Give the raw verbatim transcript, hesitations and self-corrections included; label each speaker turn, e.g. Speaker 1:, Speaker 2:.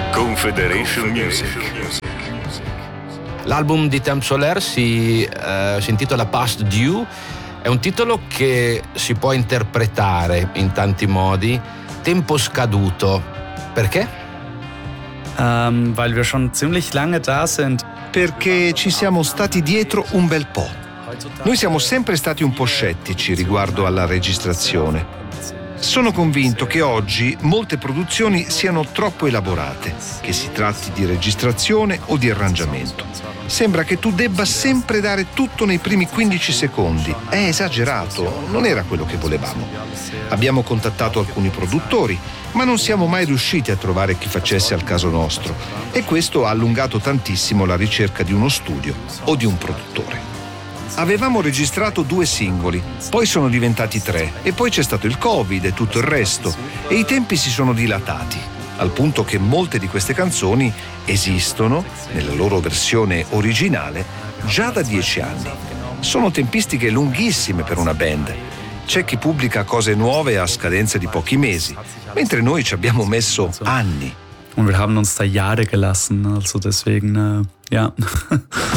Speaker 1: Confederation Music.
Speaker 2: L'album di Temps Solaire si, eh, si intitola Past Due. È un titolo che si può interpretare in tanti modi. Tempo scaduto. Perché?
Speaker 3: Ähm, weil wir schon ziemlich lange da sind.
Speaker 4: Perché ci siamo stati dietro un bel po'. Noi siamo sempre stati un po' scettici riguardo alla registrazione. Sono convinto che oggi molte produzioni siano troppo elaborate, che si tratti di registrazione o di arrangiamento. Sembra che tu debba sempre dare tutto nei primi quindici secondi. È esagerato, non era quello che volevamo. Abbiamo contattato alcuni produttori, ma non siamo mai riusciti a trovare chi facesse al caso nostro, e questo ha allungato tantissimo la ricerca di uno studio o di un produttore. Avevamo registrato due singoli, poi sono diventati tre, e poi c'è stato il Covid e tutto il resto, e i tempi si sono dilatati, al punto che molte di queste canzoni esistono, nella loro versione originale, già da dieci anni. Sono tempistiche lunghissime per una band. C'è chi pubblica cose nuove a scadenza di pochi mesi, mentre noi ci abbiamo messo anni.
Speaker 3: Und wir haben uns da Jahre gelassen, also deswegen, äh, ja.